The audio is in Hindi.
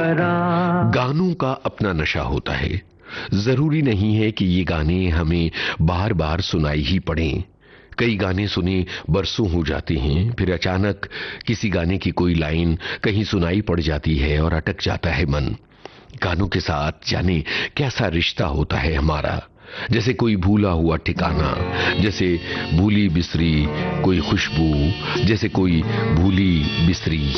जरा। गानों का अपना नशा होता है। जरूरी नहीं है कि ये गाने हमें बार बार सुनाई ही पड़ें। कई गाने सुने बरसों हो जाते हैं, फिर अचानक किसी गाने की कोई लाइन कहीं सुनाई पड़ जाती है और अटक जाता है मन। गानों के साथ जाने कैसा रिश्ता होता है हमारा, जैसे कोई भूला हुआ ठिकाना, जैसे भूली बिसरी कोई खुशबू, जैसे कोई भूली बिसरी